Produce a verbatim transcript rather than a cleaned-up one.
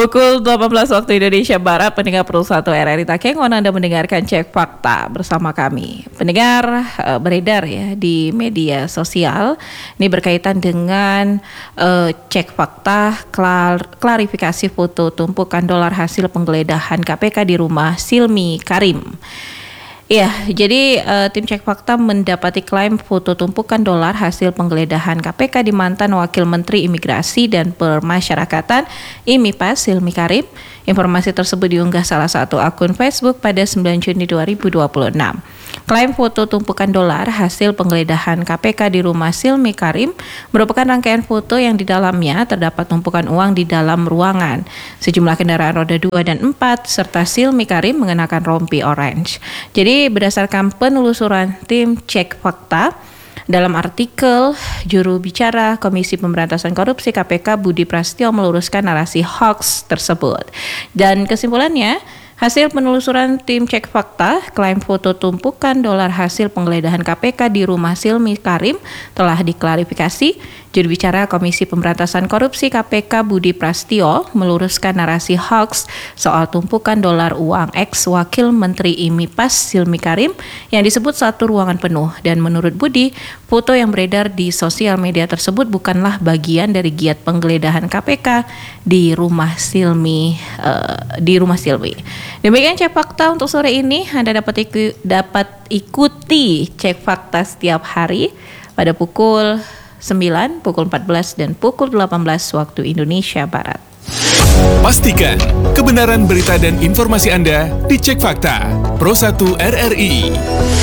Pukul delapan belas waktu Indonesia Barat, pendengar Pro satu R R I Takengon, Anda mendengarkan Cek Fakta bersama kami. Pendengar, uh, beredar ya di media sosial, ini berkaitan dengan uh, cek fakta klar, klarifikasi foto tumpukan dolar hasil penggeledahan K P K di rumah Silmi Karim. Ya, jadi uh, tim Cek Fakta mendapati klaim foto tumpukan dolar hasil penggeledahan K P K di mantan Wakil Menteri Imigrasi dan Permasyarakatan I M I P A S Silmi Karim. Informasi tersebut diunggah salah satu akun Facebook pada sembilan Juni dua ribu dua puluh enam. Klaim foto tumpukan dolar hasil penggeledahan K P K di rumah Silmi Karim merupakan rangkaian foto yang di dalamnya terdapat tumpukan uang di dalam ruangan, sejumlah kendaraan roda dua dan empat, serta Silmi Karim mengenakan rompi orange. Jadi berdasarkan penelusuran tim Cek Fakta, dalam artikel, juru bicara Komisi Pemberantasan Korupsi K P K Budi Prasetyo meluruskan narasi hoax tersebut. Dan kesimpulannya, hasil penelusuran tim Cek Fakta, klaim foto tumpukan dolar hasil penggeledahan K P K di rumah Silmi Karim telah diklarifikasi. Juru bicara Komisi Pemberantasan Korupsi K P K Budi Prasetyo meluruskan narasi hoax soal tumpukan dolar uang ex Wakil Menteri I M I P A S Silmi Karim yang disebut satu ruangan penuh. Dan menurut Budi, foto yang beredar di sosial media tersebut bukanlah bagian dari giat penggeledahan K P K di rumah Silmi uh, di rumah Silmi. Demikian Cek Fakta untuk sore ini. Anda dapat iku, dapat ikuti Cek Fakta setiap hari pada pukul sembilan, pukul empat belas, dan pukul delapan belas waktu Indonesia Barat. Pastikan kebenaran berita dan informasi Anda di Cek Fakta Pro satu R R I.